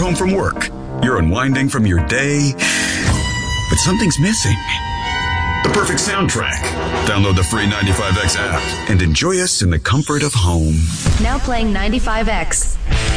home from work. You're unwinding from your day, but something's missing. The perfect soundtrack. Download the free 95X app and enjoy us in the comfort of home. Now playing 95X.